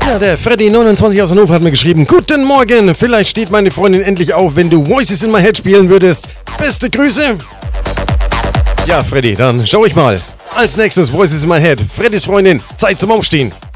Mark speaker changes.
Speaker 1: Ja, der Freddy29 aus Hannover hat mir geschrieben: Guten Morgen, vielleicht steht meine Freundin endlich auf, wenn du Voices in My Head spielen würdest. Beste Grüße. Ja, Freddy, dann schau ich mal. Als nächstes Voices in My Head. Freddys Freundin, Zeit zum Aufstehen.